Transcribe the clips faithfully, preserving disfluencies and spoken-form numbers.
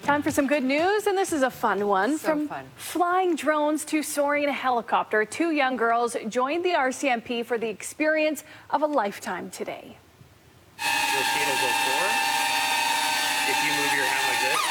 Time for some good news, and this is a fun one. So From fun. flying drones to soaring in a helicopter, two young girls joined the R C M P for the experience of a lifetime today. Your feet will go forward. If you move your hand like this.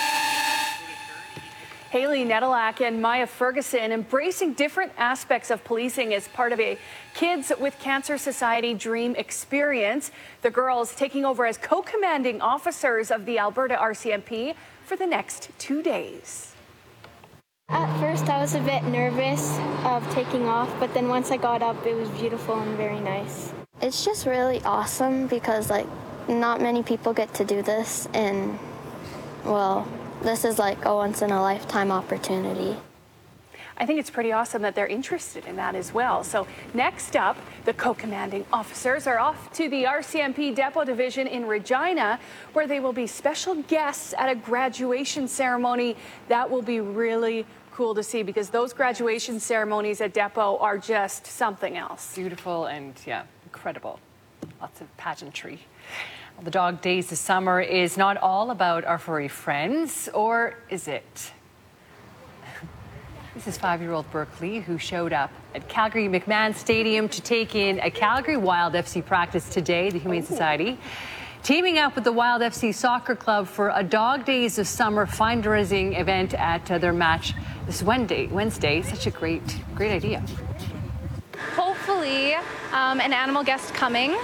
Haley Nedelak and Maya Ferguson embracing different aspects of policing as part of a Kids with Cancer Society Dream Experience. The girls taking over as co-commanding officers of the Alberta R C M P for the next two days. At first I was a bit nervous of taking off, but then once I got up it was beautiful and very nice. It's just really awesome because like not many people get to do this, and well, this is like a once in a lifetime opportunity. I think it's pretty awesome that they're interested in that as well. So next up, the co-commanding officers are off to the R C M P Depot Division in Regina, where they will be special guests at a graduation ceremony. That will be really cool to see, because those graduation ceremonies at Depot are just something else. Beautiful and, yeah, incredible. Lots of pageantry. The Dog Days this summer is not all about our furry friends, or is it? This is five-year-old Berkeley, who showed up at Calgary McMahon Stadium to take in a Calgary Wild F C practice today, the Humane Society, teaming up with the Wild F C Soccer Club for a Dog Days of Summer fundraising event at uh, their match this Wednesday. Wednesday. Such a great, great idea. Hopefully, um, an animal guest coming